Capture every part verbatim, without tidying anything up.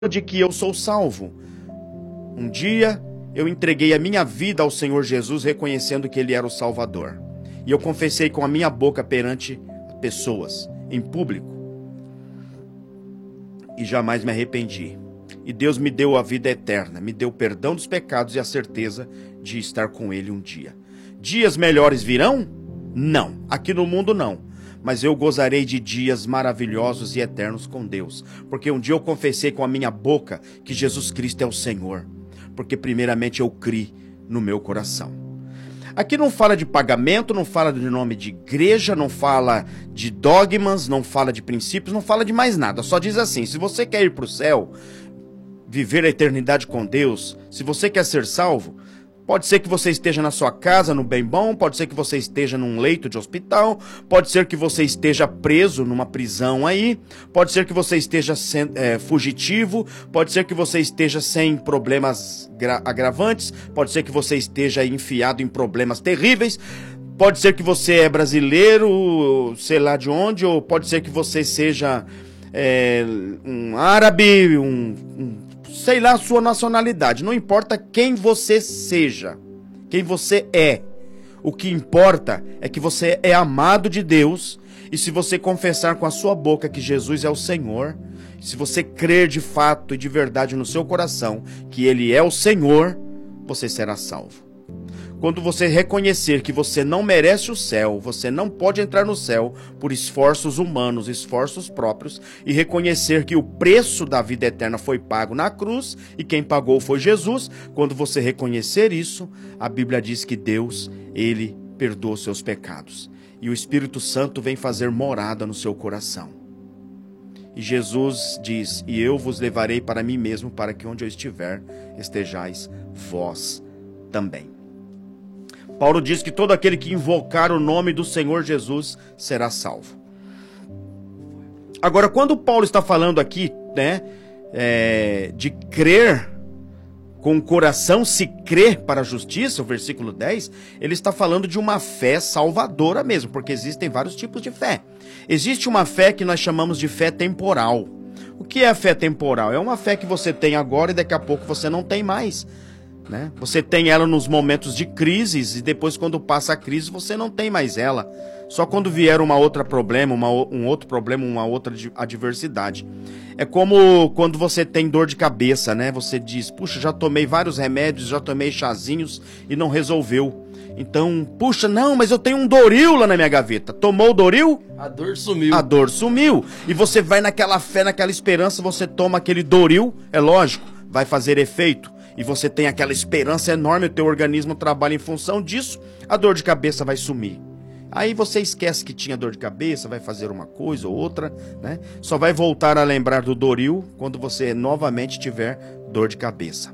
de que eu sou salvo. Um dia eu entreguei a minha vida ao Senhor Jesus, reconhecendo que Ele era o Salvador. E eu confessei com a minha boca perante pessoas, em público. E jamais me arrependi. E Deus me deu a vida eterna, me deu o perdão dos pecados e a certeza de estar com Ele um dia. Dias melhores virão? Não. Aqui no mundo não. Mas eu gozarei de dias maravilhosos e eternos com Deus. Porque um dia eu confessei com a minha boca que Jesus Cristo é o Senhor. Porque primeiramente eu criei no meu coração. Aqui não fala de pagamento, não fala de nome de igreja, não fala de dogmas, não fala de princípios, não fala de mais nada. Só diz assim, se você quer ir para o céu, viver a eternidade com Deus, se você quer ser salvo, pode ser que você esteja na sua casa, no bem bom, pode ser que você esteja num leito de hospital, pode ser que você esteja preso numa prisão aí, pode ser que você esteja sem, é, fugitivo, pode ser que você esteja sem problemas agravantes, pode ser que você esteja enfiado em problemas terríveis, pode ser que você é brasileiro, sei lá de onde, ou pode ser que você seja é, um árabe, um... um sei lá a sua nacionalidade, não importa quem você seja, quem você é. O que importa é que você é amado de Deus, e se você confessar com a sua boca que Jesus é o Senhor, se você crer de fato e de verdade no seu coração que Ele é o Senhor, você será salvo. Quando você reconhecer que você não merece o céu, você não pode entrar no céu por esforços humanos, esforços próprios, e reconhecer que o preço da vida eterna foi pago na cruz, e quem pagou foi Jesus, quando você reconhecer isso, a Bíblia diz que Deus, Ele perdoa os seus pecados. E o Espírito Santo vem fazer morada no seu coração. E Jesus diz, e eu vos levarei para mim mesmo, para que onde eu estiver, estejais vós também. Paulo diz que todo aquele que invocar o nome do Senhor Jesus será salvo. Agora, quando Paulo está falando aqui, né, é, de crer com o coração, se crer para a justiça, o versículo dez, ele está falando de uma fé salvadora mesmo, porque existem vários tipos de fé. Existe uma fé que nós chamamos de fé temporal. O que é a fé temporal? É uma fé que você tem agora e daqui a pouco você não tem mais. Né? Você tem ela nos momentos de crises e depois quando passa a crise você não tem mais ela. Só quando vier uma outra problema, uma, um outro problema, uma outra adversidade. É como quando você tem dor de cabeça, né? Você diz, puxa, já tomei vários remédios, já tomei chazinhos e não resolveu. Então, puxa, não, mas eu tenho um Doril lá na minha gaveta. Tomou o Doril? A dor sumiu. A dor sumiu. E você vai naquela fé, naquela esperança, você toma aquele Doril, é lógico, vai fazer efeito. E você tem aquela esperança enorme, o teu organismo trabalha em função disso, a dor de cabeça vai sumir. Aí você esquece que tinha dor de cabeça, vai fazer uma coisa ou outra, né? Só vai voltar a lembrar do Doril quando você novamente tiver dor de cabeça.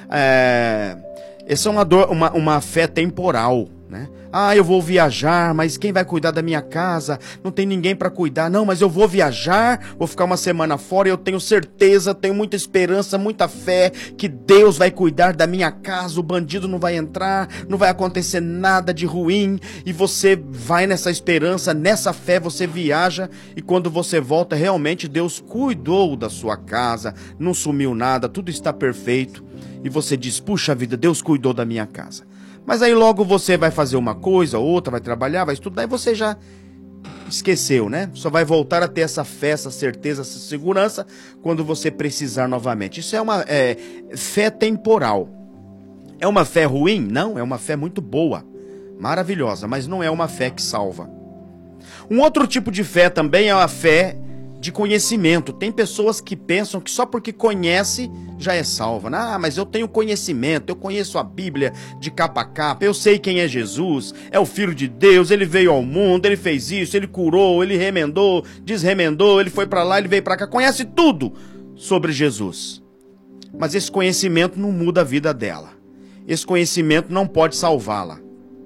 É... Essa é uma, dor, uma, uma fé temporal, né? Ah, eu vou viajar, mas quem vai cuidar da minha casa? Não tem ninguém para cuidar. Não, mas eu vou viajar, vou ficar uma semana fora e eu tenho certeza, tenho muita esperança, muita fé que Deus vai cuidar da minha casa, o bandido não vai entrar, não vai acontecer nada de ruim. E você vai nessa esperança, nessa fé você viaja e quando você volta, realmente Deus cuidou da sua casa, não sumiu nada, tudo está perfeito. E você diz, puxa vida, Deus cuidou da minha casa. Mas aí logo você vai fazer uma coisa, outra, vai trabalhar, vai estudar e você já esqueceu, né? Só vai voltar a ter essa fé, essa certeza, essa segurança quando você precisar novamente. Isso é uma é, fé temporal. É uma fé ruim? Não, é uma fé muito boa, maravilhosa, mas não é uma fé que salva. Um outro tipo de fé também é a fé de conhecimento. Tem pessoas que pensam que só porque conhece já é salva. Ah, mas eu tenho conhecimento, eu conheço a Bíblia de capa a capa, eu sei quem é Jesus, é o Filho de Deus, ele veio ao mundo, ele fez isso, ele curou, ele remendou, desremendou, ele foi para lá, ele veio para cá, conhece tudo sobre Jesus. Mas esse conhecimento não muda a vida dela. Esse conhecimento não pode salvá-la.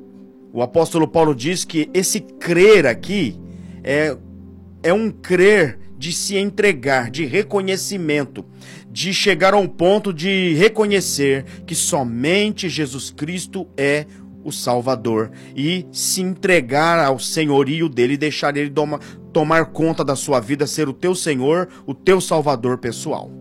O apóstolo Paulo diz que esse crer aqui é, é um crer de se entregar, de reconhecimento, de chegar a um ponto de reconhecer que somente Jesus Cristo é o Salvador e se entregar ao senhorio dele, deixar ele tomar conta da sua vida, ser o teu Senhor, o teu Salvador pessoal.